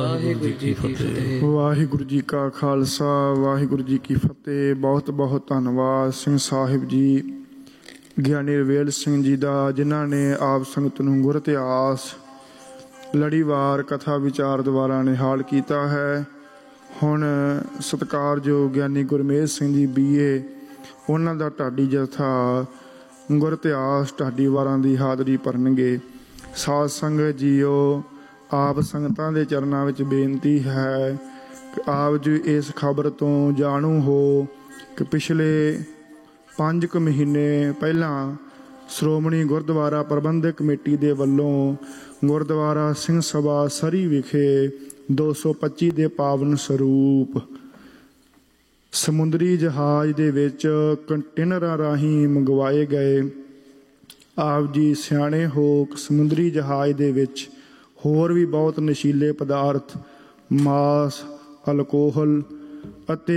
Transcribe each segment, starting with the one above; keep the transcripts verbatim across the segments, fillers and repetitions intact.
ਵਾਹਿਗੁਰੂ ਜੀ ਕੀ ਫਤਿਹ। ਵਾਹਿਗੁਰੂ ਜੀ ਕਾ ਖਾਲਸਾ ਵਾਹਿਗੁਰੂ ਜੀ ਕੀ ਫਤਿਹ। ਬਹੁਤ ਬਹੁਤ ਧੰਨਵਾਦ ਸਿੰਘ ਸਾਹਿਬ ਜੀ, ਗਿਆਨੀ ਰਵੇਲ ਸਿੰਘ ਜੀ ਦਾ, ਜਿਨ੍ਹਾਂ ਨੇ ਆਪ ਸੰਗਤ ਨੂੰ ਗੁਰ ਇਤਿਹਾਸ ਲੜੀਵਾਰ ਕਥਾ ਵਿਚਾਰ ਦੁਆਰਾ ਨਿਹਾਲ ਕੀਤਾ ਹੈ। ਹੁਣ ਸਤਿਕਾਰਯੋਗ ਗਿਆਨੀ ਗੁਰਮੇਜ ਸਿੰਘ ਜੀ ਬੀਏ, ਉਹਨਾਂ ਦਾ ਢਾਡੀ ਜਥਾ ਗੁਰ ਇਤਿਹਾਸ ਢਾਡੀ ਵਾਰਾਂ ਦੀ ਹਾਜ਼ਰੀ ਭਰਨਗੇ। ਸਾਧ ਸੰਗਤ ਜੀਓ, ਆਪ ਸੰਗਤਾਂ ਦੇ ਚਰਨਾਂ ਵਿੱਚ ਬੇਨਤੀ ਹੈ ਕਿ ਆਪ ਜੀ ਇਸ ਖਬਰ ਤੋਂ ਜਾਣੂ ਹੋ ਕਿ ਪਿਛਲੇ ਪੰਜ ਕੁ ਮਹੀਨੇ ਪਹਿਲਾਂ ਸ਼੍ਰੋਮਣੀ ਗੁਰਦੁਆਰਾ ਪ੍ਰਬੰਧਕ ਕਮੇਟੀ ਦੇ ਵੱਲੋਂ ਗੁਰਦੁਆਰਾ ਸਿੰਘ ਸਭਾ ਸਰੀ ਵਿਖੇ ਦੋ ਸੌ ਪੱਚੀ ਦੇ ਪਾਵਨ ਸਰੂਪ ਸਮੁੰਦਰੀ ਜਹਾਜ਼ ਦੇ ਵਿੱਚ ਕੰਟੇਨਰਾਂ ਰਾਹੀਂ ਮੰਗਵਾਏ ਗਏ। ਆਪ ਜੀ ਸਿਆਣੇ ਹੋ ਕਿ ਸਮੁੰਦਰੀ ਜਹਾਜ਼ ਦੇ ਵਿੱਚ ਹੋਰ ਵੀ ਬਹੁਤ ਨਸ਼ੀਲੇ ਪਦਾਰਥ, ਮਾਸ, ਅਲਕੋਹਲ ਅਤੇ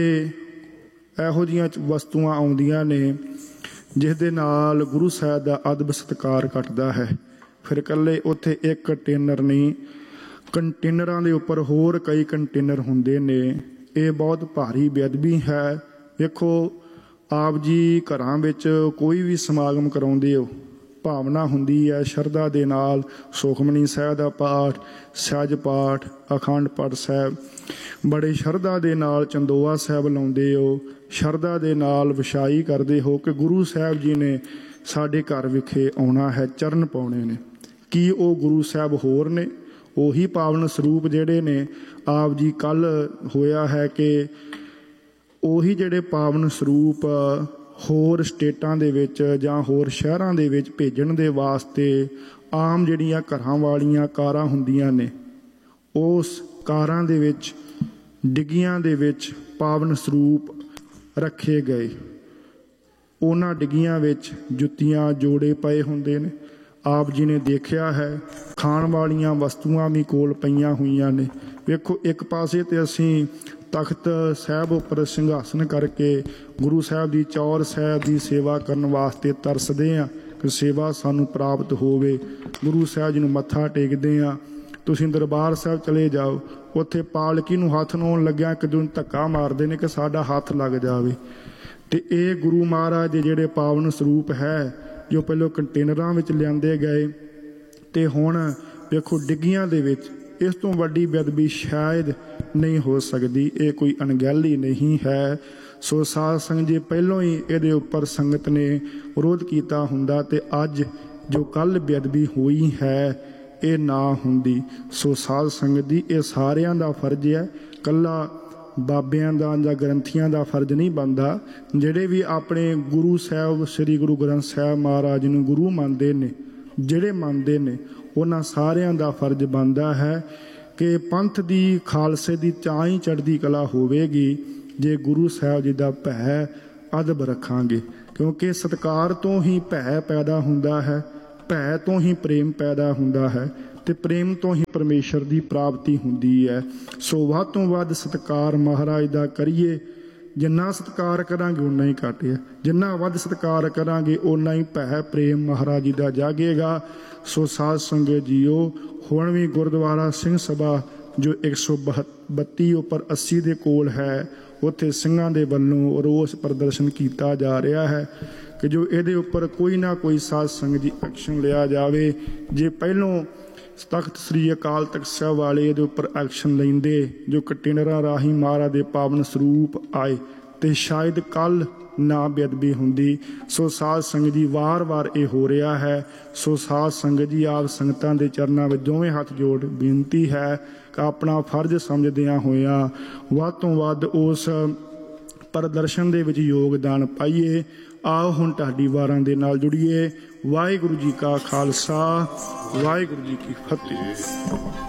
ਇਹੋ ਜਿਹੀਆਂ ਵਸਤੂਆਂ ਆਉਂਦੀਆਂ ਨੇ ਜਿਸ ਦੇ ਨਾਲ ਗੁਰੂ ਸਾਹਿਬ ਦਾ ਅਦਬ ਸਤਿਕਾਰ ਘਟਦਾ ਹੈ। ਫਿਰ ਇਕੱਲੇ ਉੱਥੇ ਇੱਕ ਕੰਟੇਨਰ ਨਹੀਂ, ਕੰਟੇਨਰਾਂ ਦੇ ਉੱਪਰ ਹੋਰ ਕਈ ਕੰਟੇਨਰ ਹੁੰਦੇ ਨੇ। ਇਹ ਬਹੁਤ ਭਾਰੀ ਬੇਅਦਬੀ ਹੈ। ਵੇਖੋ, ਆਪ ਜੀ ਘਰਾਂ ਵਿੱਚ ਕੋਈ ਵੀ ਸਮਾਗਮ ਕਰਾਉਂਦੇ ਹੋ, ਭਾਵਨਾ ਹੁੰਦੀ ਹੈ ਸ਼ਰਧਾ ਦੇ ਨਾਲ ਸੁਖਮਨੀ ਸਾਹਿਬ ਦਾ ਪਾਠ, ਸਹਿਜ ਪਾਠ, ਅਖੰਡ ਪਾਠ ਸਾਹਿਬ, ਬੜੇ ਸ਼ਰਧਾ ਦੇ ਨਾਲ ਚੰਦੋਆ ਸਾਹਿਬ ਲਾਉਂਦੇ ਹੋ, ਸ਼ਰਧਾ ਦੇ ਨਾਲ ਵਿਛਾਈ ਕਰਦੇ ਹੋ ਕਿ ਗੁਰੂ ਸਾਹਿਬ ਜੀ ਨੇ ਸਾਡੇ ਘਰ ਵਿਖੇ ਆਉਣਾ ਹੈ, ਚਰਨ ਪਾਉਣੇ ਨੇ। ਕੀ ਉਹ ਗੁਰੂ ਸਾਹਿਬ ਹੋਰ ਨੇ? ਉਹੀ ਪਾਵਨ ਸਰੂਪ ਜਿਹੜੇ ਨੇ ਆਪ ਜੀ ਕੱਲ੍ਹ ਹੋਇਆ ਹੈ ਕਿ ਉਹੀ ਜਿਹੜੇ ਪਾਵਨ ਸਰੂਪ ਹੋਰ ਸਟੇਟਾਂ ਦੇ ਵਿੱਚ ਜਾਂ ਹੋਰ ਸ਼ਹਿਰਾਂ ਦੇ ਵਿੱਚ ਭੇਜਣ ਦੇ ਵਾਸਤੇ ਆਮ ਜਿਹੜੀਆਂ ਘਰਾਂ ਵਾਲੀਆਂ ਕਾਰਾਂ ਹੁੰਦੀਆਂ ਨੇ, ਉਸ ਕਾਰਾਂ ਦੇ ਵਿੱਚ ਡਿੱਗੀਆਂ ਦੇ ਵਿੱਚ ਪਾਵਨ ਸਰੂਪ ਰੱਖੇ ਗਏ। ਉਹਨਾਂ ਡਿੱਗੀਆਂ ਵਿੱਚ ਜੁੱਤੀਆਂ, ਜੋੜੇ ਪਏ ਹੁੰਦੇ ਨੇ। ਆਪ ਜੀ ਨੇ ਦੇਖਿਆ ਹੈ ਖਾਣ ਵਾਲੀਆਂ ਵਸਤੂਆਂ ਵੀ ਕੋਲ ਪਈਆਂ ਹੋਈਆਂ ਨੇ। ਵੇਖੋ, ਇੱਕ ਪਾਸੇ ਤੇ ਅਸੀਂ ਤਖਤ ਸਾਹਿਬ ਉੱਪਰ ਸਿੰਘਾਸਨ ਕਰਕੇ ਗੁਰੂ ਸਾਹਿਬ ਦੀ ਚੌਰ ਸਾਹਿਬ ਦੀ ਸੇਵਾ ਕਰਨ ਵਾਸਤੇ ਤਰਸਦੇ ਹਾਂ ਕਿ ਸੇਵਾ ਸਾਨੂੰ ਪ੍ਰਾਪਤ ਹੋਵੇ। ਗੁਰੂ ਸਾਹਿਬ ਜੀ ਨੂੰ ਮੱਥਾ ਟੇਕਦੇ ਹਾਂ। ਤੁਸੀਂ ਦਰਬਾਰ ਸਾਹਿਬ ਚਲੇ ਜਾਓ, ਉੱਥੇ ਪਾਲਕੀ ਨੂੰ ਹੱਥ ਲਾਉਣ ਲੱਗਿਆ ਇੱਕ ਦੂਜੇ ਨੂੰ ਧੱਕਾ ਮਾਰਦੇ ਨੇ ਕਿ ਸਾਡਾ ਹੱਥ ਲੱਗ ਜਾਵੇ। ਅਤੇ ਇਹ ਗੁਰੂ ਮਹਾਰਾਜ ਦੇ ਜਿਹੜੇ ਪਾਵਨ ਸਰੂਪ ਹੈ ਜੋ ਪਹਿਲਾਂ ਕੰਟੇਨਰਾਂ ਵਿੱਚ ਲਿਆਂਦੇ ਗਏ ਅਤੇ ਹੁਣ ਵੇਖੋ ਡਿੱਗੀਆਂ ਦੇ ਵਿੱਚ। ਇਸ ਤੋਂ ਵੱਡੀ ਬੇਅਦਬੀ ਸ਼ਾਇਦ ਨਹੀਂ ਹੋ ਸਕਦੀ। ਇਹ ਕੋਈ ਅਣਗਹਿਲੀ ਨਹੀਂ ਹੈ। ਸੋ ਸਾਧ ਸੰਗਤ ਜੀ, ਪਹਿਲੋਂ ਹੀ ਇਹਦੇ ਉੱਪਰ ਸੰਗਤ ਨੇ ਵਿਰੋਧ ਕੀਤਾ ਹੁੰਦਾ ਅਤੇ ਅੱਜ ਜੋ ਕੱਲ੍ਹ ਬੇਅਦਬੀ ਹੋਈ ਹੈ ਇਹ ਨਾ ਹੁੰਦੀ। ਸੋ ਸਾਧ ਸੰਗਤ ਦੀ ਇਹ ਸਾਰਿਆਂ ਦਾ ਫਰਜ਼ ਹੈ, ਇਕੱਲਾ ਬਾਬਿਆਂ ਦਾ ਜਾਂ ਗ੍ਰੰਥੀਆਂ ਦਾ ਫਰਜ਼ ਨਹੀਂ ਬਣਦਾ। ਜਿਹੜੇ ਵੀ ਆਪਣੇ ਗੁਰੂ ਸਾਹਿਬ ਸ੍ਰੀ ਗੁਰੂ ਗ੍ਰੰਥ ਸਾਹਿਬ ਮਹਾਰਾਜ ਨੂੰ ਗੁਰੂ ਮੰਨਦੇ ਨੇ, ਜਿਹੜੇ ਮੰਨਦੇ ਨੇ, ਉਹਨਾਂ ਸਾਰਿਆਂ ਦਾ ਫਰਜ਼ ਬਣਦਾ ਹੈ ਕਿ ਪੰਥ ਦੀ, ਖਾਲਸੇ ਦੀ ਤਾਂ ਹੀ ਚੜ੍ਹਦੀ ਕਲਾ ਹੋਵੇਗੀ ਜੇ ਗੁਰੂ ਸਾਹਿਬ ਜੀ ਦਾ ਭੈ ਅਦਬ ਰੱਖਾਂਗੇ। ਕਿਉਂਕਿ ਸਤਿਕਾਰ ਤੋਂ ਹੀ ਭੈ ਪੈਦਾ ਹੁੰਦਾ ਹੈ, ਭੈ ਤੋਂ ਹੀ ਪ੍ਰੇਮ ਪੈਦਾ ਹੁੰਦਾ ਹੈ ਅਤੇ ਪ੍ਰੇਮ ਤੋਂ ਹੀ ਪਰਮੇਸ਼ਰ ਦੀ ਪ੍ਰਾਪਤੀ ਹੁੰਦੀ ਹੈ। ਸੋ ਵੱਧ ਤੋਂ ਵੱਧ ਸਤਿਕਾਰ ਮਹਾਰਾਜ ਦਾ ਕਰੀਏ। ਜਿੰਨਾ ਸਤਿਕਾਰ ਕਰਾਂਗੇ ਓਨਾ ਹੀ ਘੱਟ ਹੈ, ਜਿੰਨਾ ਵੱਧ ਸਤਿਕਾਰ ਕਰਾਂਗੇ ਓਨਾ ਹੀ ਭੈ ਪ੍ਰੇਮ ਮਹਾਰਾਜ ਜੀ ਦਾ ਜਾਗੇਗਾ। ਸੋ ਸਾਧ ਸੰਗਤ ਜੀਓ, ਹੁਣ ਵੀ ਗੁਰਦੁਆਰਾ ਸਿੰਘ ਸਭਾ ਜੋ ਇੱਕ ਸੌ ਬੱਤੀ ਉੱਪਰ ਅੱਸੀ ਦੇ ਕੋਲ ਹੈ, ਉੱਥੇ ਸਿੰਘਾਂ ਦੇ ਵੱਲੋਂ ਰੋਸ ਪ੍ਰਦਰਸ਼ਨ ਕੀਤਾ ਜਾ ਰਿਹਾ ਹੈ ਕਿ ਜੋ ਇਹਦੇ ਉੱਪਰ ਕੋਈ ਨਾ ਕੋਈ ਸਾਧ ਸੰਗਤ ਜੀ ਐਕਸ਼ਨ ਲਿਆ ਜਾਵੇ। ਜੇ ਪਹਿਲੋਂ ਤਖਤ ਸ੍ਰੀ ਅਕਾਲ ਤਖਤ ਸਾਹਿਬ ਵਾਲੇ ਇਹਦੇ ਉੱਪਰ ਐਕਸ਼ਨ ਲੈਂਦੇ, ਜੋ ਕੰਟੇਨਰਾਂ ਰਾਹੀਂ ਮਹਾਰਾਜ ਦੇ ਪਾਵਨ ਸਰੂਪ ਆਏ, ਤੇ ਸ਼ਾਇਦ ਕੱਲ੍ਹ ਨਾ ਬੇਅਦਬੀ ਹੁੰਦੀ। ਸੋ ਸਾਧ ਸੰਗਤ ਜੀ, ਵਾਰ-ਵਾਰ ਇਹ ਹੋ ਰਿਹਾ ਹੈ। ਸੋ ਸਾਧ ਸੰਗਤ ਜੀ, ਆਪ ਸੰਗਤਾਂ ਦੇ ਚਰਨਾਂ ਵਿੱਚ ਦੋਵੇਂ ਹੱਥ ਜੋੜ ਬੇਨਤੀ ਹੈ ਕਿ ਆਪਣਾ ਫਰਜ਼ ਸਮਝਦਿਆਂ ਹੋਇਆਂ ਵੱਧ ਤੋਂ ਵੱਧ ਉਸ ਪ੍ਰਦਰਸ਼ਨ ਦੇ ਵਿੱਚ ਯੋਗਦਾਨ ਪਾਈਏ। ਆਓ ਹੁਣ ਢਾਡੀ ਵਾਰਾਂ ਦੇ ਨਾਲ ਜੁੜੀਏ। ਵਾਹਿਗੁਰੂ ਜੀ ਕਾ ਖਾਲਸਾ, ਵਾਹਿਗੁਰੂ ਜੀ ਕੀ ਫਤਿਹ।